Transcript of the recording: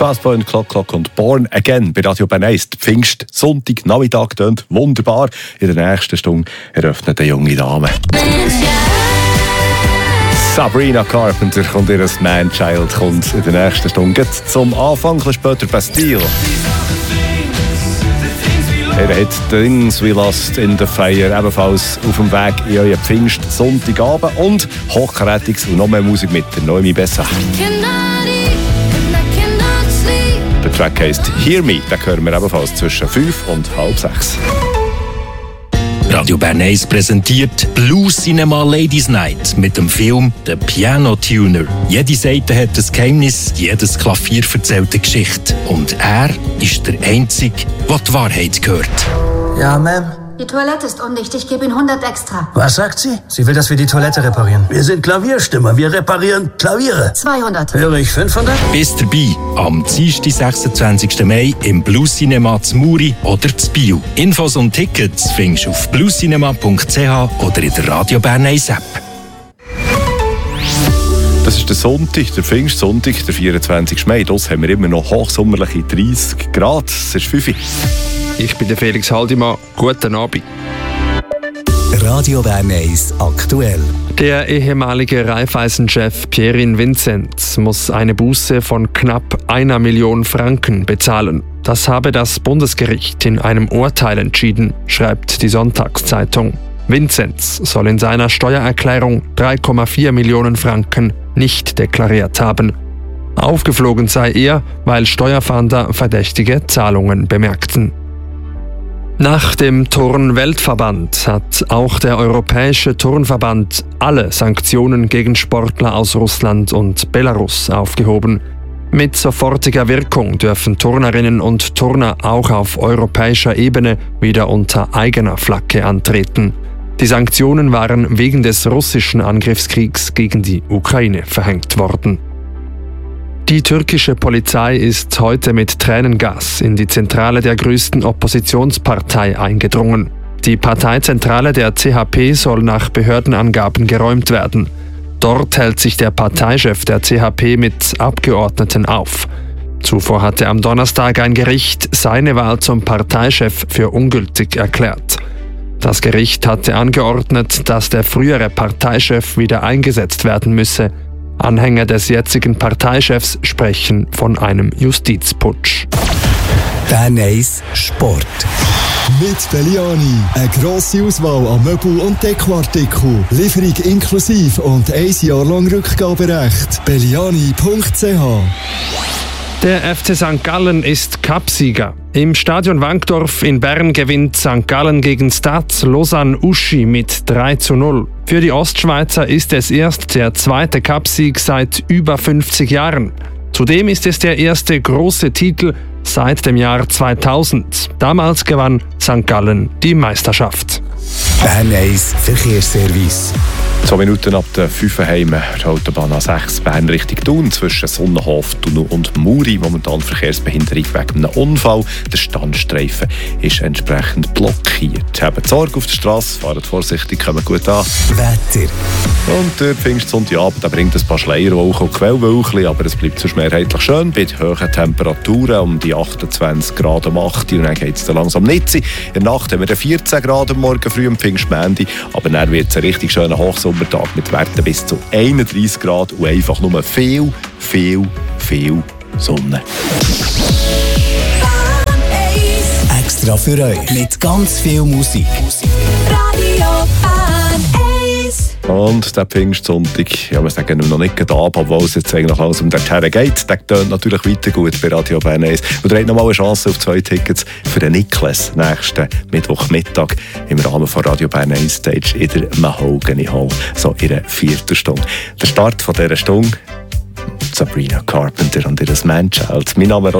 Fastpoint, Clock und Born Again bei Radio Bern 1. Pfingst, Sonntag, Nachmittag tönt wunderbar. In der nächsten Stunde eröffnet eine junge Dame. Sabrina Carpenter und ihr Man-Child kommt in der nächsten Stunde. Zum Anfang, ein später Bastille. Er hat Things We Lost in the Fire ebenfalls auf dem Weg in euren Pfingst Sonntagabend und Hochkarätiges und noch mehr Musik mit der Noemi Bessa. Der Track heisst Hear Me, den hören wir ebenfalls zwischen 5 und halb 6. Radio Bern 1 präsentiert Blue Cinema Ladies Night mit dem Film «The Piano Tuner». Jede Seite hat ein Geheimnis, jedes Klavier erzählt eine Geschichte. Und er ist der Einzige, der die Wahrheit hört. Ja, Ma'am? Die Toilette ist undicht, ich gebe Ihnen 100 extra. Was sagt sie? Sie will, dass wir die Toilette reparieren. Wir sind Klavierstimmer, wir reparieren Klaviere. 200. Höre ich 500? Bist dabei am Dienstag, 26. Mai im Blue Cinema zu Muri oder zu Biel. Infos und Tickets findest du auf bluecinema.ch oder in der Radio Bern 1 App. Das ist der Sonntag, der Pfingstsonntag, der 24. Mai. Das haben wir immer noch hochsommerliche 30 Grad. Es ist 5 Uhr. Ich bin der Felix Haldimann. Guten Abend. Radio Bern 1 aktuell. Der ehemalige Raiffeisen-Chef Pierin Vinzenz muss eine Buße von knapp 1 Million Franken bezahlen. Das habe das Bundesgericht in einem Urteil entschieden, schreibt die Sonntagszeitung. Vinzenz soll in seiner Steuererklärung 3,4 Millionen Franken nicht deklariert haben. Aufgeflogen sei er, weil Steuerfahnder verdächtige Zahlungen bemerkten. Nach dem Turn-Weltverband hat auch der Europäische Turnverband alle Sanktionen gegen Sportler aus Russland und Belarus aufgehoben. Mit sofortiger Wirkung dürfen Turnerinnen und Turner auch auf europäischer Ebene wieder unter eigener Flagge antreten. Die Sanktionen waren wegen des russischen Angriffskriegs gegen die Ukraine verhängt worden. Die türkische Polizei ist heute mit Tränengas in die Zentrale der größten Oppositionspartei eingedrungen. Die Parteizentrale der CHP soll nach Behördenangaben geräumt werden. Dort hält sich der Parteichef der CHP mit Abgeordneten auf. Zuvor hatte am Donnerstag ein Gericht seine Wahl zum Parteichef für ungültig erklärt. Das Gericht hatte angeordnet, dass der frühere Parteichef wieder eingesetzt werden müsse. Anhänger des jetzigen Parteichefs sprechen von einem Justizputsch. Bern 1 Sport. Mit Belliani. Eine grosse Auswahl an Möbel- und Dekoartikeln. Lieferung inklusive und 1 Jahr lang Rückgaberecht. Belliani.ch. Der FC St. Gallen ist Cupsieger. Im Stadion Wankdorf in Bern gewinnt St. Gallen gegen Stade Lausanne-Uschi mit 3:0. Für die Ostschweizer ist es erst der zweite Cupsieg seit über 50 Jahren. Zudem ist es der erste große Titel seit dem Jahr 2000. Damals gewann St. Gallen die Meisterschaft. Bern 1 Verkehrsservice. 2 Minuten ab der 5 heim, der Autobahn A6 Bern Richtung Thun zwischen Sonnenhof, Thun und Muri. Momentan Verkehrsbehinderung wegen einem Unfall. Der Standstreifen ist entsprechend blockiert. Habt Sorge auf der Straße, fahrt vorsichtig, kommt gut an. Wetter. Und der Pfingstsonntagabend bringt ein paar Schleierwolken und Quellwölkchen, aber es bleibt sonst mehrheitlich schön bei hohen Temperaturen um die 28 Grad am 8 und dann geht es dann langsam nicht. In der Nacht haben wir 14 Grad am Morgen früh am Pfingstmontag, aber dann wird es ein richtig schöner Hochsommertag mit Werten bis zu 31 Grad und einfach nur viel Sonne. Extra für euch mit ganz viel Musik. Radio Bern 1. Und der Pfingstsonntag, ja, wir sagen noch nicht ab, obwohl es jetzt eigentlich langsam dorthin geht. Der tönt natürlich weiter gut bei Radio Bern 1. Und ihr habt noch mal eine Chance auf 2 Tickets für den Niklas nächsten Mittwochmittag im Rahmen von Radio Bern 1 Stage in der Mahogany Hall, so in einer Viertelstunde. Der Start von dieser Stunde, Sabrina Carpenter und ihr Man-Child. Mein Name ist